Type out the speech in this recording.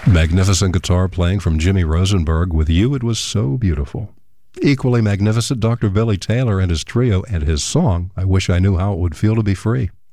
Magnificent guitar playing from Jimmy Rosenberg. With You, It Was So Beautiful. Equally magnificent, Dr. Billy Taylor and his trio and his song, I Wish I Knew How It Would Feel to Be Free.